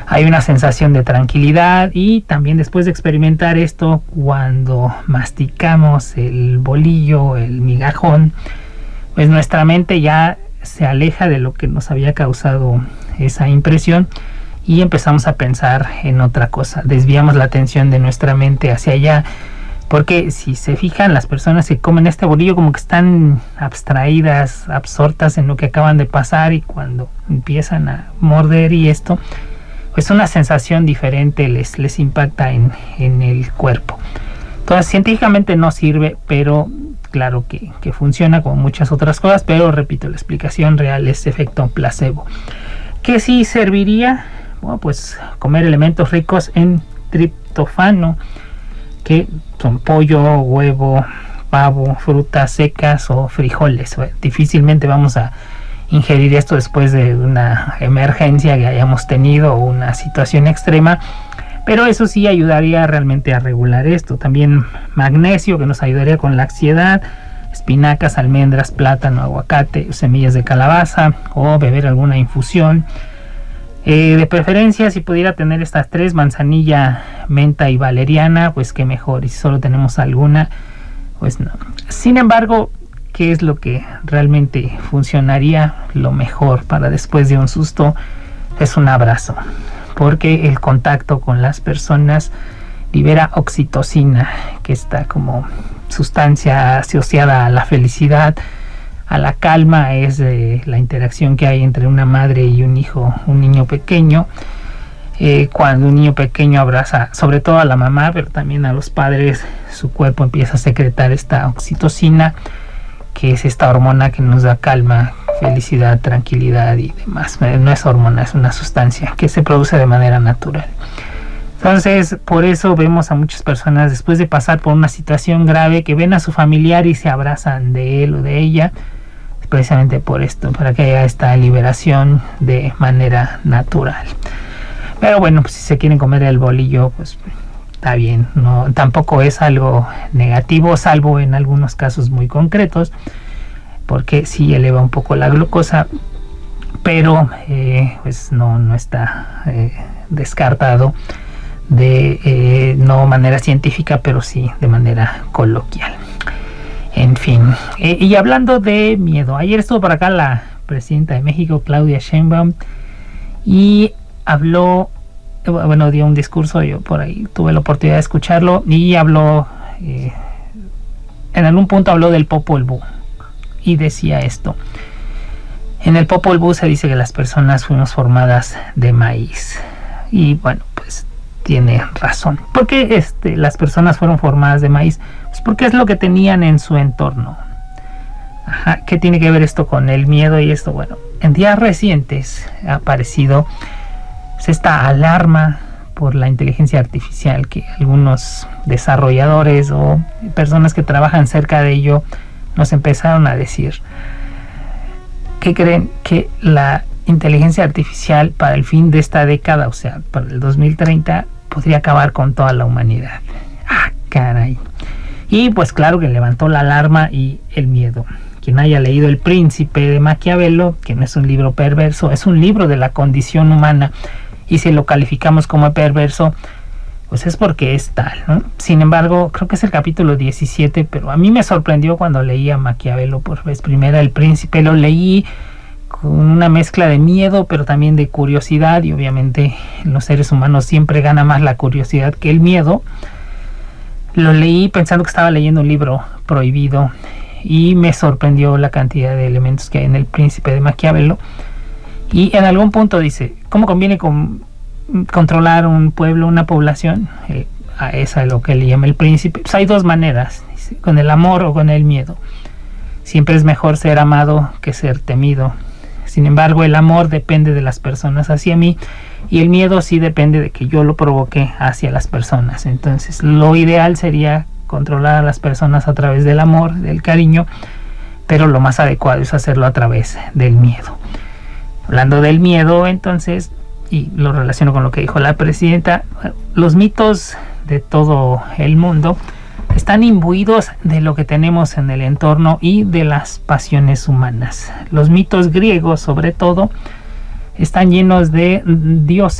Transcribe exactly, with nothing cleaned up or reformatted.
hay una sensación de tranquilidad, y también después de experimentar esto, cuando masticamos el bolillo, el migajón, pues nuestra mente ya se aleja de lo que nos había causado esa impresión y empezamos a pensar en otra cosa. Desviamos la atención de nuestra mente hacia allá, porque si se fijan, las personas que comen este bolillo como que están abstraídas, absortas en lo que acaban de pasar, y cuando empiezan a morder y esto, pues una sensación diferente les, les impacta en, en el cuerpo. Entonces científicamente no sirve, pero claro que, que funciona como muchas otras cosas, pero repito, la explicación real es efecto placebo. ¿Qué sí serviría? Bueno, pues comer elementos ricos en triptófano, que son pollo, huevo, pavo, frutas secas o frijoles. Difícilmente vamos a ingerir esto después de una emergencia que hayamos tenido o una situación extrema, pero eso sí ayudaría realmente a regular esto. También magnesio, que nos ayudaría con la ansiedad, espinacas, almendras, plátano, aguacate, semillas de calabaza, o beber alguna infusión. Eh, de preferencia, si pudiera tener estas tres: manzanilla, menta y valeriana, pues qué mejor. Y si solo tenemos alguna, pues no. Sin embargo, ¿qué es lo que realmente funcionaría lo mejor para después de un susto? Es un abrazo, porque el contacto con las personas libera oxitocina, que está como sustancia asociada a la felicidad, a la calma. Es eh, la interacción que hay entre una madre y un hijo, un niño pequeño. Eh, cuando un niño pequeño abraza sobre todo a la mamá, pero también a los padres, su cuerpo empieza a secretar esta oxitocina, que es esta hormona que nos da calma, felicidad, tranquilidad y demás. No es hormona, es una sustancia que se produce de manera natural. Entonces, por eso vemos a muchas personas, después de pasar por una situación grave, que ven a su familiar y se abrazan de él o de ella, precisamente por esto, para que haya esta liberación de manera natural. Pero bueno, pues si se quieren comer el bolillo, pues está bien, no, tampoco es algo negativo, salvo en algunos casos muy concretos, porque sí eleva un poco la glucosa, pero eh, pues no, no está eh, descartado de eh, no manera científica, pero sí de manera coloquial. En fin, eh, y hablando de miedo, ayer estuvo por acá la presidenta de México, Claudia Sheinbaum, y habló, bueno, dio un discurso, yo por ahí tuve la oportunidad de escucharlo, y habló, eh, en algún punto habló del Popol Vuh, y decía esto: en el Popol Vuh se dice que las personas fuimos formadas de maíz. Y bueno, pues tiene razón. ¿Por qué este, las personas fueron formadas de maíz? Pues porque es lo que tenían en su entorno. Ajá, ¿qué tiene que ver esto con el miedo y esto? Bueno, en días recientes ha aparecido pues, esta alarma por la inteligencia artificial, que algunos desarrolladores o personas que trabajan cerca de ello nos empezaron a decir que creen que la inteligencia artificial para el fin de esta década, o sea, para el dos mil treinta, podría acabar con toda la humanidad. ¡Ah, caray! Y pues claro que levantó la alarma y el miedo. Quien haya leído El Príncipe de Maquiavelo, que no es un libro perverso, es un libro de la condición humana, y si lo calificamos como perverso, pues es porque es tal, ¿no? Sin embargo, creo que es el capítulo diecisiete, pero a mí me sorprendió cuando leí a Maquiavelo por vez primera. El Príncipe lo leí con una mezcla de miedo, pero también de curiosidad, y obviamente en los seres humanos siempre gana más la curiosidad que el miedo. Lo leí pensando que estaba leyendo un libro prohibido, y me sorprendió la cantidad de elementos que hay en El Príncipe de Maquiavelo. Y en algún punto dice, ¿cómo conviene con, controlar un pueblo, una población? Eh, a esa es lo que le llama El Príncipe. Pues hay dos maneras, dice, con el amor o con el miedo. Siempre es mejor ser amado que ser temido. Sin embargo, el amor depende de las personas hacia mí, y el miedo sí depende de que yo lo provoque hacia las personas. Entonces, lo ideal sería controlar a las personas a través del amor, del cariño, pero lo más adecuado es hacerlo a través del miedo. Hablando del miedo, entonces, y lo relaciono con lo que dijo la presidenta, los mitos de todo el mundo están imbuidos de lo que tenemos en el entorno y de las pasiones humanas. Los mitos griegos, sobre todo, están llenos de dioses